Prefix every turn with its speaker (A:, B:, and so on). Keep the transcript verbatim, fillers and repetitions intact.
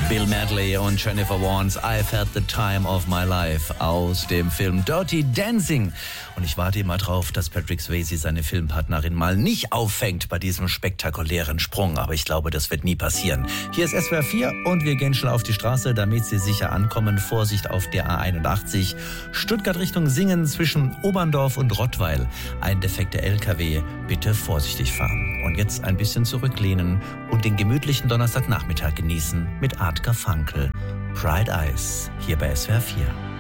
A: Bill Medley und Jennifer Warnes, I've had the time of my life, aus dem Film Dirty Dancing. Und ich warte immer drauf, dass Patrick Swayze seine Filmpartnerin mal nicht auffängt bei diesem spektakulären Sprung. Aber ich glaube, das wird nie passieren. Hier ist S W R vier und wir gehen schnell auf die Straße, damit Sie sicher ankommen. Vorsicht auf der A einundachtzig. Stuttgart Richtung Singen zwischen Oberndorf und Rottweil. Ein defekter L K W. Bitte vorsichtig fahren. Und jetzt ein bisschen zurücklehnen und den gemütlichen Donnerstagnachmittag genießen mit Art Garfunkel. Bright Eyes, hier bei S W R vier.